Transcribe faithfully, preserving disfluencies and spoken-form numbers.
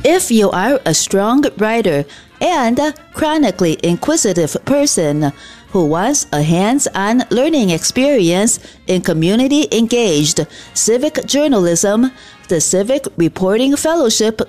If you are a strong writer and a chronically inquisitive person who wants a hands-on learning experience in community-engaged civic journalism, the Civic Reporting Fellowship